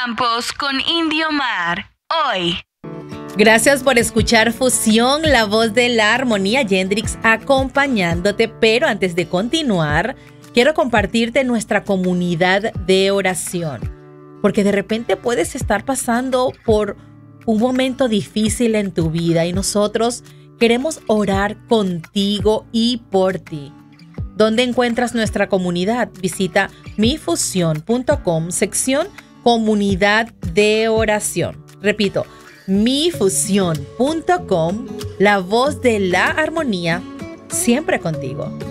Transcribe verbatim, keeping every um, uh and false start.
Campos con Indiomar. Hoy. Gracias por escuchar Fusión, la voz de la armonía. Yendrix acompañándote, pero antes de continuar, quiero compartirte nuestra comunidad de oración, porque de repente puedes estar pasando por un momento difícil en tu vida y nosotros queremos orar contigo y por ti. ¿Dónde encuentras nuestra comunidad? Visita mi fusión punto com, sección Comunidad de Oración. Repito, mi fusión punto com, la voz de la armonía, siempre contigo.